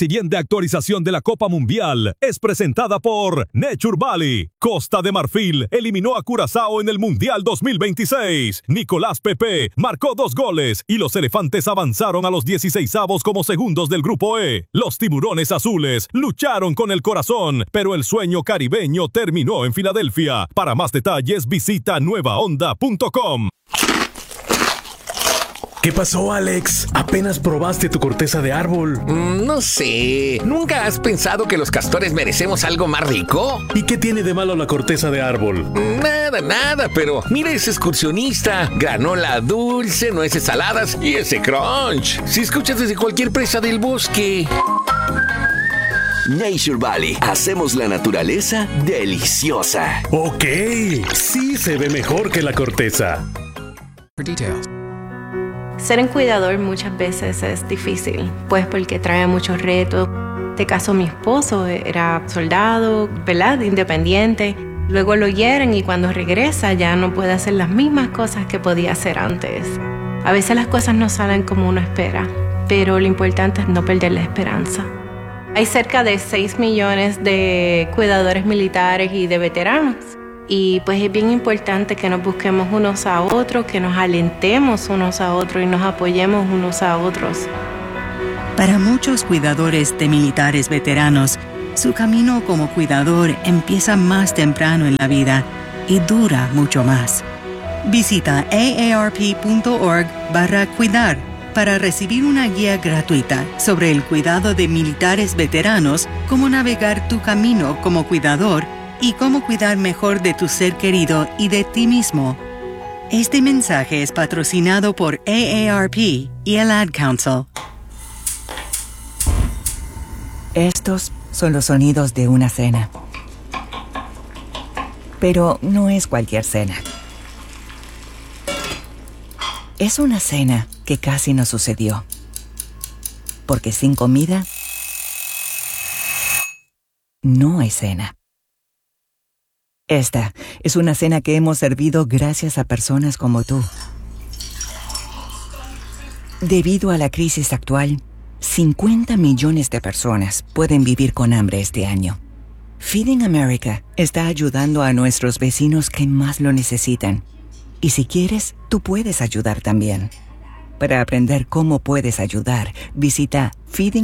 siguiente actualización de la Copa Mundial es presentada por Nature Valley. Costa de Marfil eliminó a Curazao en el Mundial 2026. Nicolás Pepe marcó 2 goles y los elefantes avanzaron a los 16avos como segundos del Grupo E. Los tiburones azules lucharon con el corazón, pero el sueño caribeño terminó en Filadelfia. Para más detalles, visita nuevaonda.com. ¿Qué pasó, Alex? ¿Apenas probaste tu corteza de árbol? No sé. ¿Nunca has pensado que los castores merecemos algo más rico? ¿Y qué tiene de malo la corteza de árbol? Nada, pero mira ese excursionista. Granola dulce, nueces saladas y ese crunch. Si escuchas desde cualquier presa del bosque. Nature Valley. Hacemos la naturaleza deliciosa. Ok, sí se ve mejor que la corteza. Ser un cuidador muchas veces es difícil, pues porque trae muchos retos. En este caso, mi esposo era soldado, ¿verdad? Independiente. Luego lo hieren y cuando regresa ya no puede hacer las mismas cosas que podía hacer antes. A veces las cosas no salen como uno espera, pero lo importante es no perder la esperanza. Hay cerca de 6 millones de cuidadores militares y de veteranos. Y pues es bien importante que nos busquemos unos a otros, que nos alentemos unos a otros y nos apoyemos unos a otros. Para muchos cuidadores de militares veteranos, su camino como cuidador empieza más temprano en la vida y dura mucho más. Visita aarp.org/cuidar para recibir una guía gratuita sobre el cuidado de militares veteranos, cómo navegar tu camino como cuidador y cómo cuidar mejor de tu ser querido y de ti mismo. Este mensaje es patrocinado por AARP y el Ad Council. Estos son los sonidos de una cena. Pero no es cualquier cena. Es una cena que casi no sucedió. Porque sin comida, no hay cena. Esta es una cena que hemos servido gracias a personas como tú. Debido a la crisis actual, 50 millones de personas pueden vivir con hambre este año. Feeding America está ayudando a nuestros vecinos que más lo necesitan. Y si quieres, tú puedes ayudar también. Para aprender cómo puedes ayudar, visita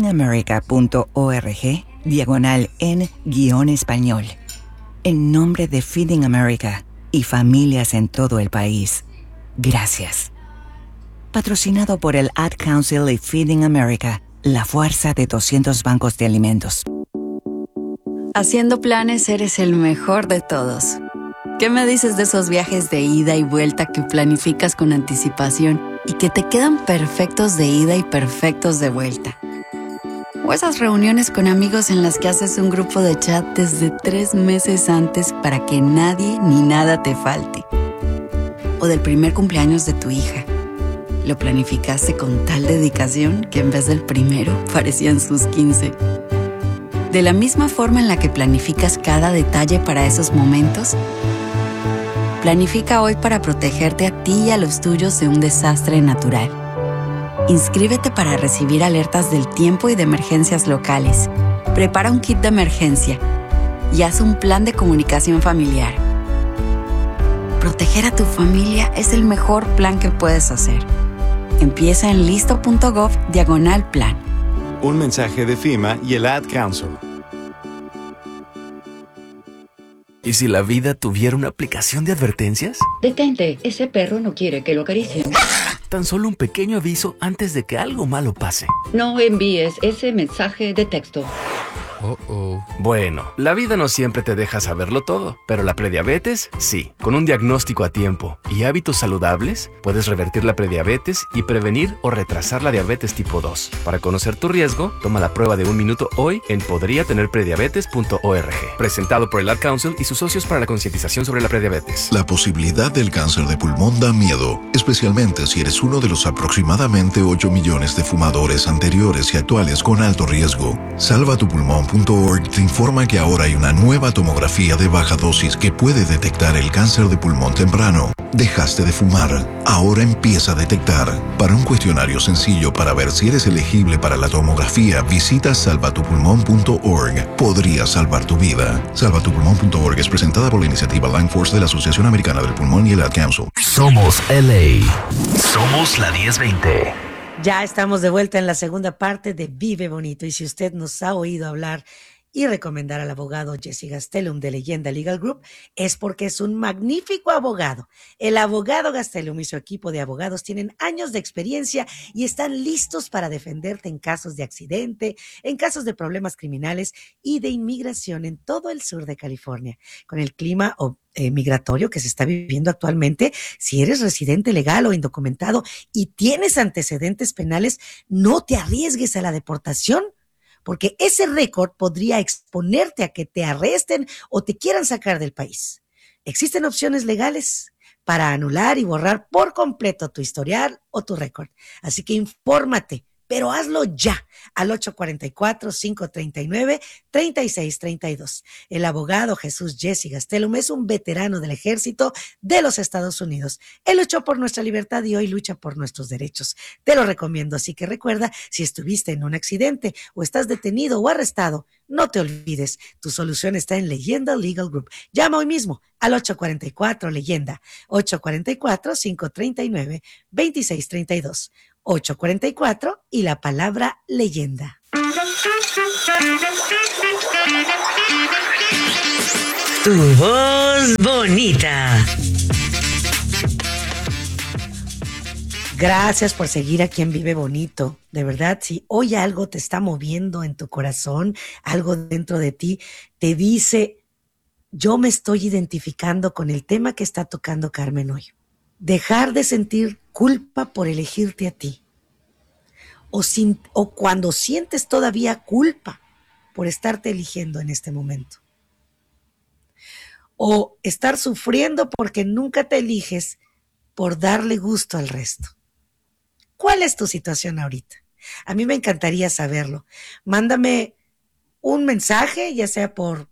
feedingamerica.org/en-español. En nombre de Feeding America y familias en todo el país, gracias. Patrocinado por el Ad Council y Feeding America, la fuerza de 200 bancos de alimentos. Haciendo planes eres el mejor de todos. ¿Qué me dices de esos viajes de ida y vuelta que planificas con anticipación y que te quedan perfectos de ida y perfectos de vuelta? O esas reuniones con amigos en las que haces un grupo de chat desde 3 meses antes para que nadie ni nada te falte. O del primer cumpleaños de tu hija. Lo planificaste con tal dedicación que en vez del primero parecían sus 15. De la misma forma en la que planificas cada detalle para esos momentos, planifica hoy para protegerte a ti y a los tuyos de un desastre natural. Inscríbete para recibir alertas del tiempo y de emergencias locales. Prepara un kit de emergencia y haz un plan de comunicación familiar. Proteger a tu familia es el mejor plan que puedes hacer. Empieza en listo.gov/plan. Un mensaje de FEMA y el Ad Council. ¿Y si la vida tuviera una aplicación de advertencias? Detente, ese perro no quiere que lo acaricien. Tan solo un pequeño aviso antes de que algo malo pase. No envíes ese mensaje de texto. Bueno, la vida no siempre te deja saberlo todo, pero la prediabetes, sí. Con un diagnóstico a tiempo y hábitos saludables, puedes revertir la prediabetes y prevenir o retrasar la diabetes tipo 2. Para conocer tu riesgo, toma la prueba de 1 minuto hoy en podriatenerprediabetes.org. Presentado por el Ad Council y sus socios para la concientización sobre la prediabetes. La posibilidad del cáncer de pulmón da miedo, especialmente si eres uno de los aproximadamente 8 millones de fumadores anteriores y actuales con alto riesgo. Salva tu pulmón salvatupulmón.org te informa que ahora hay una nueva tomografía de baja dosis que puede detectar el cáncer de pulmón temprano. Dejaste de fumar, ahora empieza a detectar. Para un cuestionario sencillo para ver si eres elegible para la tomografía, visita salvatupulmón.org. Podría salvar tu vida. Salvatupulmón.org es presentada por la iniciativa Lung Force de la Asociación Americana del Pulmón y el Ad Council. Somos LA. Somos la 1020. Ya estamos de vuelta en la segunda parte de Vive Bonito. Y si usted nos ha oído hablar y recomendar al abogado Jesse Gastelum de Leyenda Legal Group, es porque es un magnífico abogado. El abogado Gastelum y su equipo de abogados tienen años de experiencia y están listos para defenderte en casos de accidente, en casos de problemas criminales y de inmigración en todo el sur de California. Con el clima migratorio que se está viviendo actualmente, si eres residente legal o indocumentado y tienes antecedentes penales, no te arriesgues a la deportación, porque ese récord podría exponerte a que te arresten o te quieran sacar del país. Existen opciones legales para anular y borrar por completo tu historial o tu récord. Así que infórmate, pero hazlo ya al 844-539-3632. El abogado Jesús Jesse Gastelum es un veterano del ejército de los Estados Unidos. Él luchó por nuestra libertad y hoy lucha por nuestros derechos. Te lo recomiendo, así que recuerda, si estuviste en un accidente o estás detenido o arrestado, no te olvides, tu solución está en Leyenda Legal Group. Llama hoy mismo al 844-LEYENDA, 844-539-2632. 844 y la palabra leyenda. Tu voz bonita. Gracias por seguir aquí en Vive Bonito. De verdad, si hoy algo te está moviendo en tu corazón, algo dentro de ti, te dice, yo me estoy identificando con el tema que está tocando Carmen hoy. Dejar de sentir culpa por elegirte a ti. O cuando sientes todavía culpa por estarte eligiendo en este momento. O estar sufriendo porque nunca te eliges por darle gusto al resto. ¿Cuál es tu situación ahorita? A mí me encantaría saberlo. Mándame un mensaje, ya sea por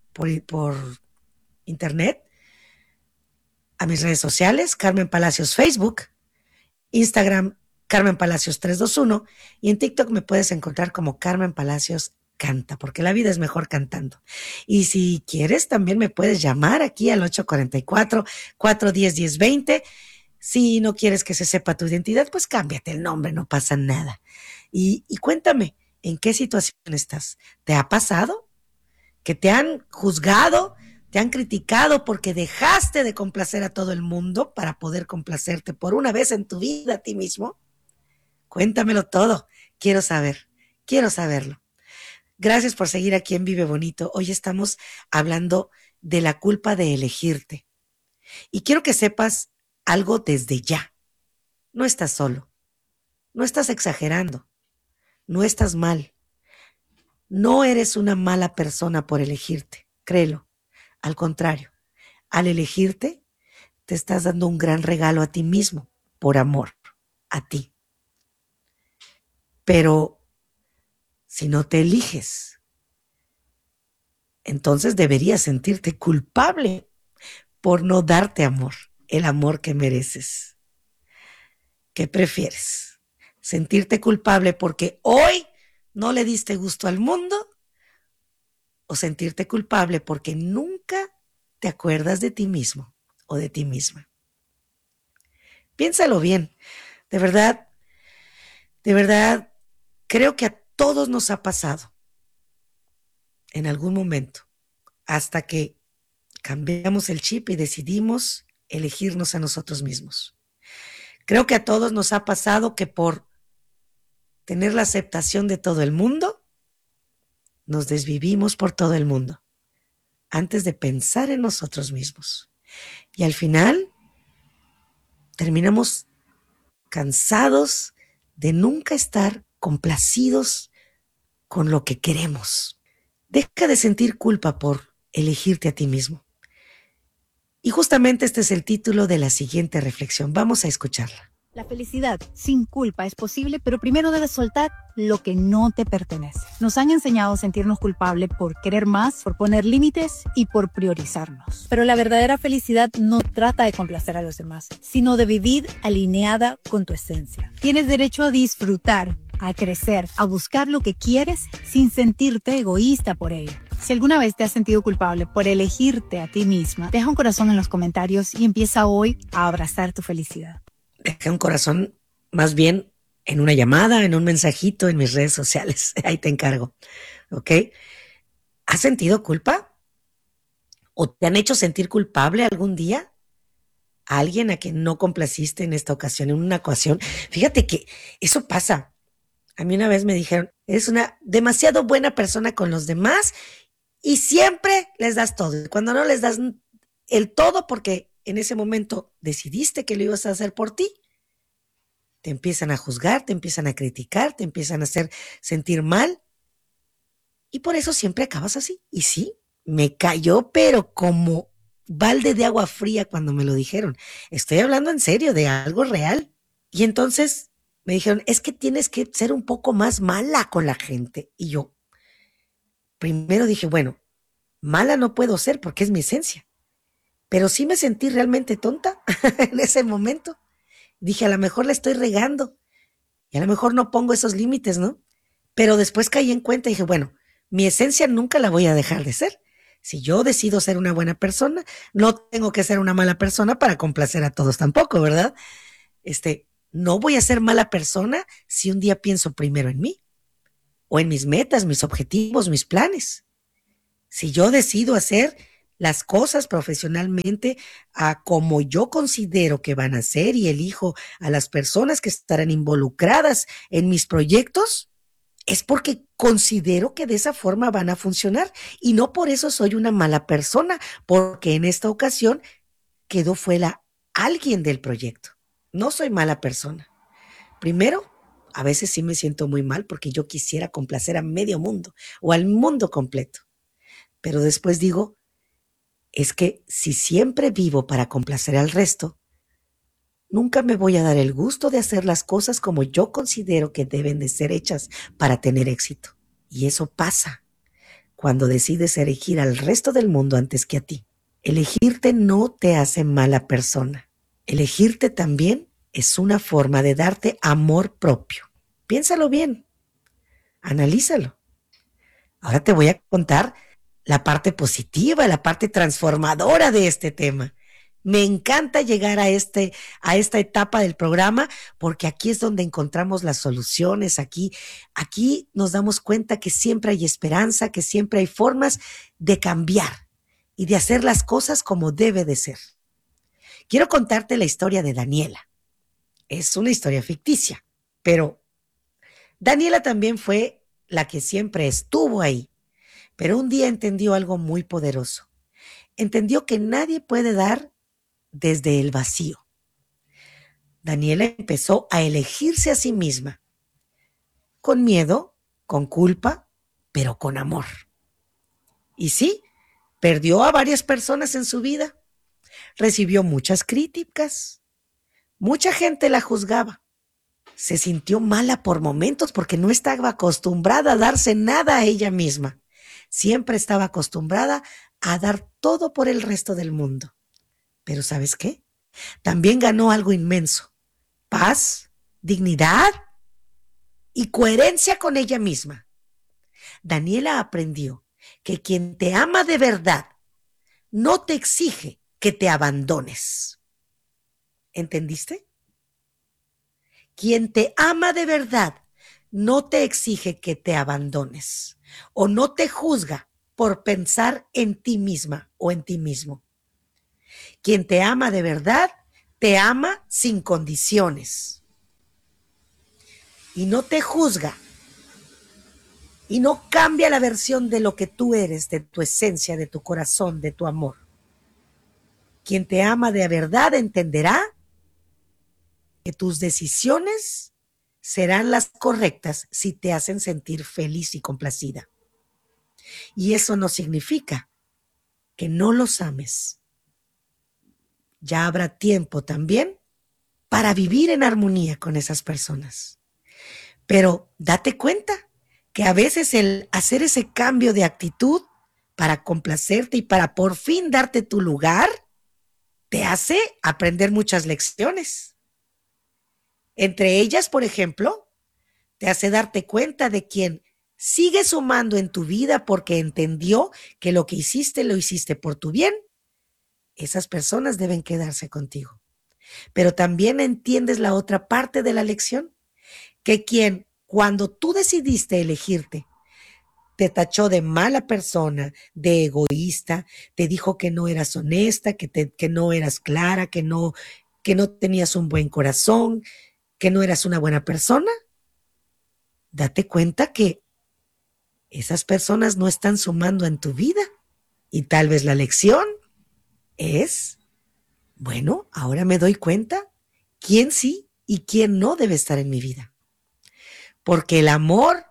internet, a mis redes sociales, Carmen Palacios Facebook, Instagram, Carmen Palacios 321, y en TikTok me puedes encontrar como Carmen Palacios Canta, porque la vida es mejor cantando. Y si quieres, también me puedes llamar aquí al 844-410-1020. Si no quieres que se sepa tu identidad, pues cámbiate el nombre, no pasa nada. Y cuéntame, ¿en qué situación estás? ¿Te ha pasado que te han juzgado, te han criticado porque dejaste de complacer a todo el mundo para poder complacerte por una vez en tu vida a ti mismo? Cuéntamelo todo. Quiero saberlo. Gracias por seguir aquí en Vive Bonito. Hoy estamos hablando de la culpa de elegirte. Y quiero que sepas algo desde ya. No estás solo. No estás exagerando. No estás mal. No eres una mala persona por elegirte. Créelo. Al contrario, al elegirte, te estás dando un gran regalo a ti mismo, por amor, a ti. Pero si no te eliges, entonces deberías sentirte culpable por no darte amor, el amor que mereces. ¿Qué prefieres? ¿Sentirte culpable porque hoy no le diste gusto al mundo? ¿O sentirte culpable porque nunca te acuerdas de ti mismo o de ti misma? Piénsalo bien. De verdad, creo que a todos nos ha pasado en algún momento, hasta que cambiamos el chip y decidimos elegirnos a nosotros mismos. Creo que a todos nos ha pasado que por tener la aceptación de todo el mundo, nos desvivimos por todo el mundo antes de pensar en nosotros mismos. Y al final terminamos cansados de nunca estar complacidos con lo que queremos. Deja de sentir culpa por elegirte a ti mismo. Y justamente este es el título de la siguiente reflexión. Vamos a escucharla. La felicidad sin culpa es posible, pero primero debes soltar lo que no te pertenece. Nos han enseñado a sentirnos culpables por querer más, por poner límites y por priorizarnos. Pero la verdadera felicidad no trata de complacer a los demás, sino de vivir alineada con tu esencia. Tienes derecho a disfrutar, a crecer, a buscar lo que quieres sin sentirte egoísta por ello. Si alguna vez te has sentido culpable por elegirte a ti misma, deja un corazón en los comentarios y empieza hoy a abrazar tu felicidad. Dejé un corazón más bien en una llamada, en un mensajito en mis redes sociales. Ahí te encargo. ¿Ok? ¿Has sentido culpa? ¿O te han hecho sentir culpable algún día? ¿A alguien a quien no complaciste en esta ocasión, en una ocasión? Fíjate que eso pasa. A mí una vez me dijeron, eres una demasiado buena persona con los demás y siempre les das todo. Cuando no les das el todo porque en ese momento decidiste que lo ibas a hacer por ti, te empiezan a juzgar, te empiezan a criticar, te empiezan a hacer sentir mal y por eso siempre acabas así. Y sí, me cayó, pero como balde de agua fría cuando me lo dijeron. Estoy hablando en serio, de algo real. Y entonces me dijeron, es que tienes que ser un poco más mala con la gente. Y yo primero dije, bueno, mala no puedo ser porque es mi esencia. Pero sí me sentí realmente tonta en ese momento. Dije, a lo mejor la estoy regando y a lo mejor no pongo esos límites, ¿no? Pero después caí en cuenta y dije, bueno, mi esencia nunca la voy a dejar de ser. Si yo decido ser una buena persona, no tengo que ser una mala persona para complacer a todos tampoco, ¿verdad? No voy a ser mala persona si un día pienso primero en mí o en mis metas, mis objetivos, mis planes. Si yo decido hacer las cosas profesionalmente a como yo considero que van a ser y elijo a las personas que estarán involucradas en mis proyectos, es porque considero que de esa forma van a funcionar y no por eso soy una mala persona, porque en esta ocasión quedó fuera alguien del proyecto. No soy mala persona. Primero, a veces sí me siento muy mal porque yo quisiera complacer a medio mundo o al mundo completo. Pero después digo, es que si siempre vivo para complacer al resto, nunca me voy a dar el gusto de hacer las cosas como yo considero que deben de ser hechas para tener éxito. Y eso pasa cuando decides elegir al resto del mundo antes que a ti. Elegirte no te hace mala persona. Elegirte también es una forma de darte amor propio. Piénsalo bien. Analízalo. Ahora te voy a contar la parte positiva, la parte transformadora de este tema. Me encanta llegar a esta etapa del programa porque aquí es donde encontramos las soluciones. Aquí nos damos cuenta que siempre hay esperanza, que siempre hay formas de cambiar y de hacer las cosas como debe de ser. Quiero contarte la historia de Daniela. Es una historia ficticia, pero Daniela también fue la que siempre estuvo ahí. Pero un día entendió algo muy poderoso. Entendió que nadie puede dar desde el vacío. Daniela empezó a elegirse a sí misma, con miedo, con culpa, pero con amor. Y sí, perdió a varias personas en su vida. Recibió muchas críticas. Mucha gente la juzgaba. Se sintió mala por momentos porque no estaba acostumbrada a darse nada a ella misma. Siempre estaba acostumbrada a dar todo por el resto del mundo. Pero ¿sabes qué? También ganó algo inmenso. Paz, dignidad y coherencia con ella misma. Daniela aprendió que quien te ama de verdad no te exige que te abandones. ¿Entendiste? Quien te ama de verdad no te exige que te abandones o no te juzga por pensar en ti misma o en ti mismo. Quien te ama de verdad, te ama sin condiciones y no te juzga y no cambia la versión de lo que tú eres, de tu esencia, de tu corazón, de tu amor. Quien te ama de verdad entenderá que tus decisiones serán las correctas si te hacen sentir feliz y complacida. Y eso no significa que no los ames. Ya habrá tiempo también para vivir en armonía con esas personas. Pero date cuenta que a veces el hacer ese cambio de actitud para complacerte y para por fin darte tu lugar, te hace aprender muchas lecciones. Entre ellas, por ejemplo, te hace darte cuenta de quien sigue sumando en tu vida porque entendió que lo que hiciste lo hiciste por tu bien. Esas personas deben quedarse contigo. Pero también entiendes la otra parte de la lección, que quien, cuando tú decidiste elegirte, te tachó de mala persona, de egoísta, te dijo que no eras honesta, que no eras clara, que no tenías un buen corazón, que no eras una buena persona. Date cuenta que esas personas no están sumando en tu vida. Y tal vez la lección es, bueno, ahora me doy cuenta quién sí y quién no debe estar en mi vida. Porque el amor,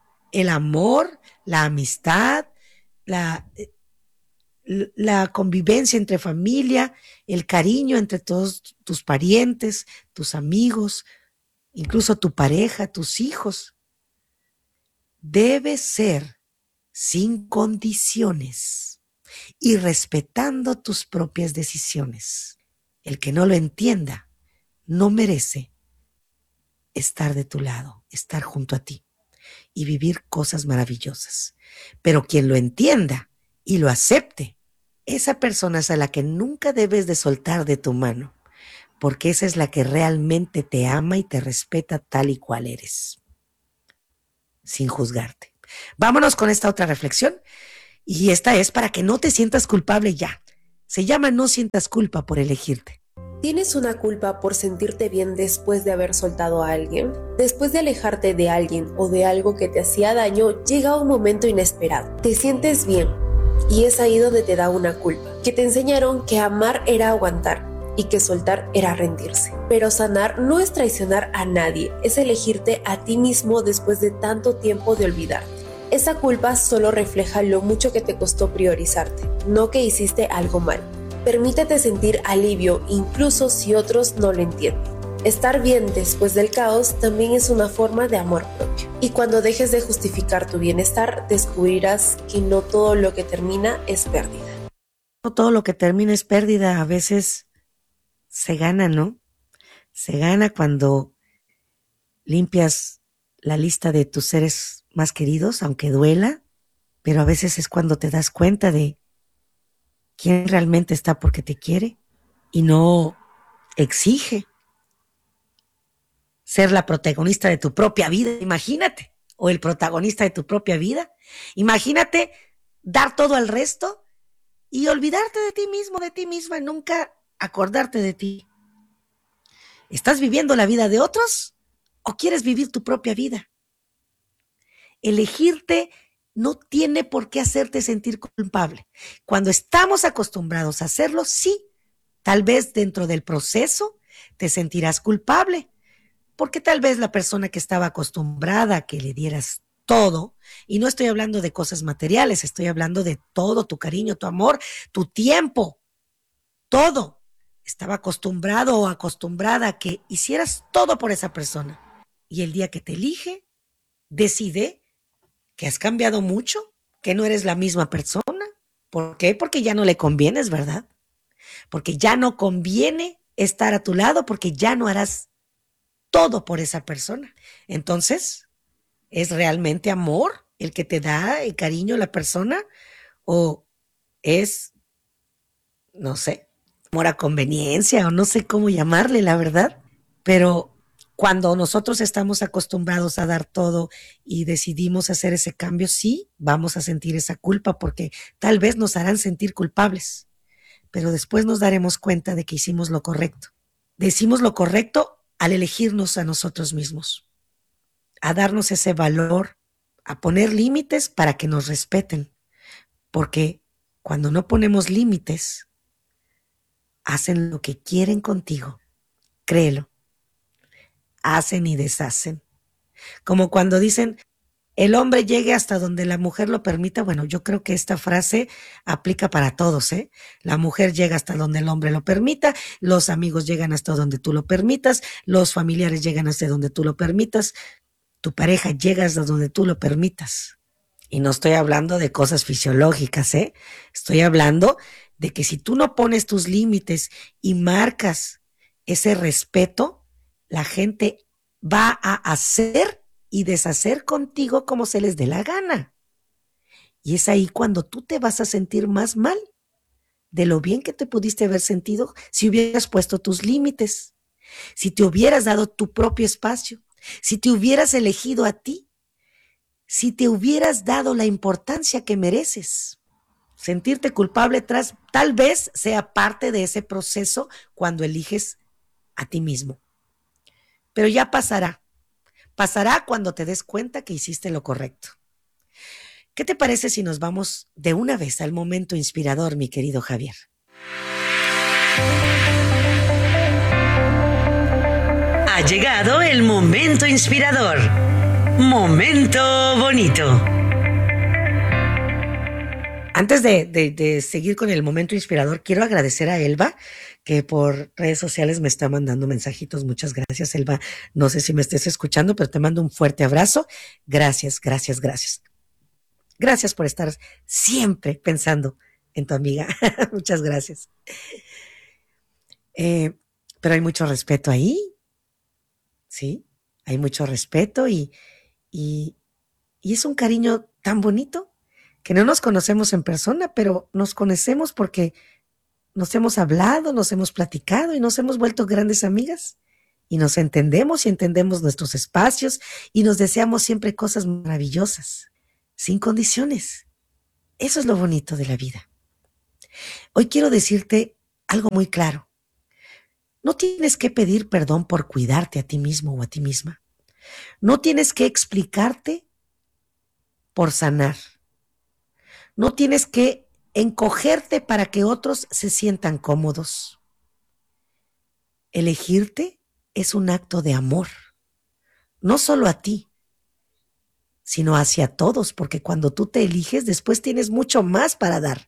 la amistad, la convivencia entre familia, el cariño entre todos tus parientes, tus amigos, incluso tu pareja, tus hijos, debe ser sin condiciones y respetando tus propias decisiones. El que no lo entienda no merece estar de tu lado, estar junto a ti y vivir cosas maravillosas. Pero quien lo entienda y lo acepte, esa persona es a la que nunca debes de soltar de tu mano, porque esa es la que realmente te ama y te respeta tal y cual eres, sin juzgarte. Vámonos con esta otra reflexión, y esta es para que no te sientas culpable ya. Se llama No sientas culpa por elegirte. ¿Tienes una culpa por sentirte bien después de haber soltado a alguien? Después de alejarte de alguien o de algo que te hacía daño, llega un momento inesperado. Te sientes bien y es ahí donde te da una culpa, que te enseñaron que amar era aguantar y que soltar era rendirse. Pero sanar no es traicionar a nadie, es elegirte a ti mismo después de tanto tiempo de olvidarte. Esa culpa solo refleja lo mucho que te costó priorizarte, no que hiciste algo mal. Permítete sentir alivio incluso si otros no lo entienden. Estar bien después del caos también es una forma de amor propio. Y cuando dejes de justificar tu bienestar, descubrirás que no todo lo que termina es pérdida. No todo lo que termina es pérdida, a veces se gana, ¿no? Se gana cuando limpias la lista de tus seres más queridos, aunque duela, pero a veces es cuando te das cuenta de quién realmente está porque te quiere y no exige ser la protagonista de tu propia vida, imagínate, o el protagonista de tu propia vida. Imagínate dar todo al resto y olvidarte de ti mismo, de ti misma, y nunca acordarte de ti. ¿Estás viviendo la vida de otros o quieres vivir tu propia vida? Elegirte no tiene por qué hacerte sentir culpable. Cuando estamos acostumbrados a hacerlo, sí, tal vez dentro del proceso te sentirás culpable, porque tal vez la persona que estaba acostumbrada a que le dieras todo, y no estoy hablando de cosas materiales, estoy hablando de todo, tu cariño, tu amor, tu tiempo, todo, estaba acostumbrado o acostumbrada a que hicieras todo por esa persona. Y el día que te elige, decide que has cambiado mucho, que no eres la misma persona. ¿Por qué? Porque ya no le convienes, ¿verdad? Porque ya no conviene estar a tu lado, porque ya no harás todo por esa persona. Entonces, ¿es realmente amor el que te da el cariño a la persona? ¿O es, no sé, amor a conveniencia, o no sé cómo llamarle, la verdad? Pero cuando nosotros estamos acostumbrados a dar todo y decidimos hacer ese cambio, sí, vamos a sentir esa culpa porque tal vez nos harán sentir culpables, pero después nos daremos cuenta de que hicimos lo correcto. Decimos lo correcto al elegirnos a nosotros mismos, a darnos ese valor, a poner límites para que nos respeten, porque cuando no ponemos límites, hacen lo que quieren contigo, créelo. Hacen y deshacen. Como cuando dicen, el hombre llegue hasta donde la mujer lo permita. Bueno, yo creo que esta frase aplica para todos, ¿eh? La mujer llega hasta donde el hombre lo permita, los amigos llegan hasta donde tú lo permitas, los familiares llegan hasta donde tú lo permitas, tu pareja llega hasta donde tú lo permitas. Y no estoy hablando de cosas fisiológicas, ¿eh? Estoy hablando de que si tú no pones tus límites y marcas ese respeto, la gente va a hacer y deshacer contigo como se les dé la gana. Y es ahí cuando tú te vas a sentir más mal de lo bien que te pudiste haber sentido si hubieras puesto tus límites, si te hubieras dado tu propio espacio, si te hubieras elegido a ti, si te hubieras dado la importancia que mereces. Sentirte culpable tal vez sea parte de ese proceso cuando eliges a ti mismo. Pero ya pasará. Pasará cuando te des cuenta que hiciste lo correcto. ¿Qué te parece si nos vamos de una vez al momento inspirador, mi querido Javier? Ha llegado el momento inspirador. Momento bonito. Antes de seguir con el momento inspirador, quiero agradecer a Elba, que por redes sociales me está mandando mensajitos. Muchas gracias, Elba. No sé si me estés escuchando, pero te mando un fuerte abrazo. Gracias, gracias, gracias. Gracias por estar siempre pensando en tu amiga. Muchas gracias. Pero hay mucho respeto ahí. Sí, hay mucho respeto y es un cariño tan bonito que no nos conocemos en persona, pero nos conocemos porque nos hemos hablado, nos hemos platicado y nos hemos vuelto grandes amigas. Y nos entendemos y entendemos nuestros espacios y nos deseamos siempre cosas maravillosas, sin condiciones. Eso es lo bonito de la vida. Hoy quiero decirte algo muy claro. No tienes que pedir perdón por cuidarte a ti mismo o a ti misma. No tienes que explicarte por sanar. No tienes que encogerte para que otros se sientan cómodos. Elegirte es un acto de amor, no solo a ti, sino hacia todos, porque cuando tú te eliges, después tienes mucho más para dar.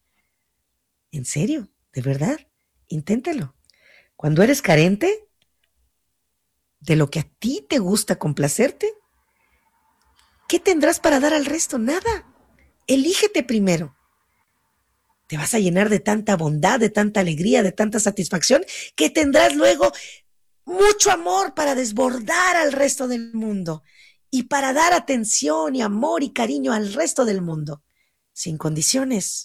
En serio, de verdad, inténtalo. Cuando eres carente de lo que a ti te gusta complacerte, ¿qué tendrás para dar al resto? Nada. Elígete primero. Te vas a llenar de tanta bondad, de tanta alegría, de tanta satisfacción, que tendrás luego mucho amor para desbordar al resto del mundo y para dar atención y amor y cariño al resto del mundo, sin condiciones,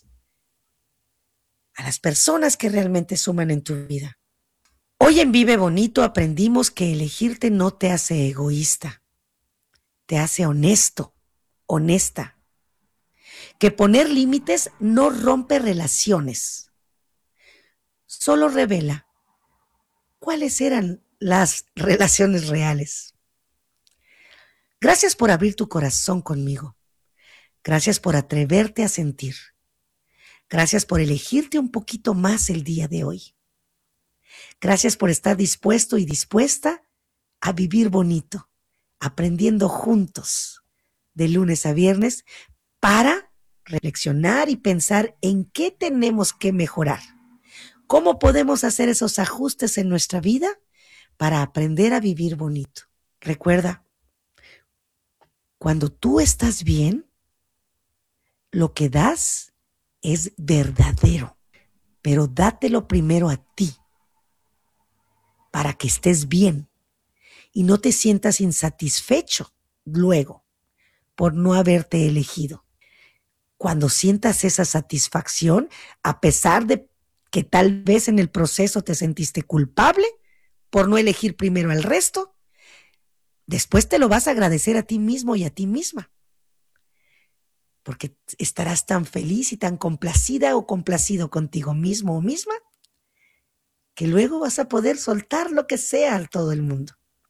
a las personas que realmente suman en tu vida. Hoy en Vive Bonito aprendimos que elegirte no te hace egoísta, te hace honesto, honesta. Que poner límites no rompe relaciones, solo revela cuáles eran las relaciones reales. Gracias por abrir tu corazón conmigo. Gracias por atreverte a sentir. Gracias por elegirte un poquito más el día de hoy. Gracias por estar dispuesto y dispuesta a vivir bonito, aprendiendo juntos de lunes a viernes para reflexionar y pensar en qué tenemos que mejorar. ¿Cómo podemos hacer esos ajustes en nuestra vida para aprender a vivir bonito? Recuerda, cuando tú estás bien, lo que das es verdadero, pero dátelo primero a ti para que estés bien y no te sientas insatisfecho luego por no haberte elegido. Cuando sientas esa satisfacción, a pesar de que tal vez en el proceso te sentiste culpable por no elegir primero al resto, después te lo vas a agradecer a ti mismo y a ti misma. Porque estarás tan feliz y tan complacida o complacido contigo mismo o misma que luego vas a poder soltar lo que sea a todo el mundo.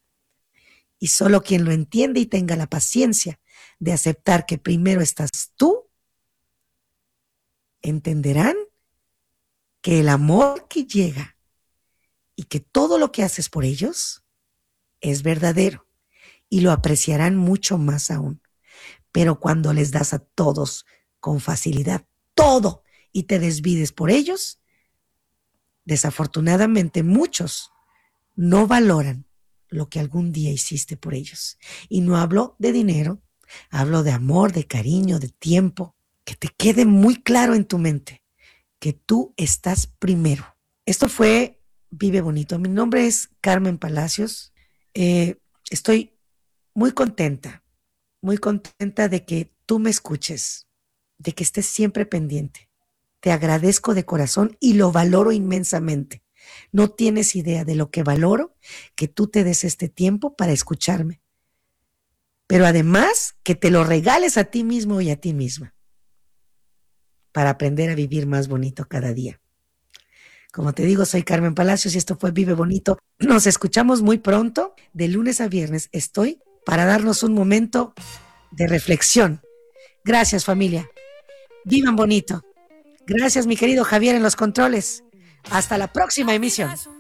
Y solo quien lo entiende y tenga la paciencia de aceptar que primero estás tú, entenderán que el amor que llega y que todo lo que haces por ellos es verdadero y lo apreciarán mucho más aún. Pero cuando les das a todos con facilidad todo y te desvives por ellos, desafortunadamente muchos no valoran lo que algún día hiciste por ellos. Y no hablo de dinero, hablo de amor, de cariño, de tiempo. Que te quede muy claro en tu mente que tú estás primero. Esto fue Vive Bonito. Mi nombre es Carmen Palacios. Estoy muy contenta de que tú me escuches, de que estés siempre pendiente. Te agradezco de corazón y lo valoro inmensamente. No tienes idea de lo que valoro que tú te des este tiempo para escucharme. Pero además que te lo regales a ti mismo y a ti misma para aprender a vivir más bonito cada día. Como te digo, soy Carmen Palacios y esto fue Vive Bonito. Nos escuchamos muy pronto. De lunes a viernes estoy para darnos un momento de reflexión. Gracias, familia. Vivan bonito. Gracias, mi querido Javier en los controles. Hasta la próxima emisión.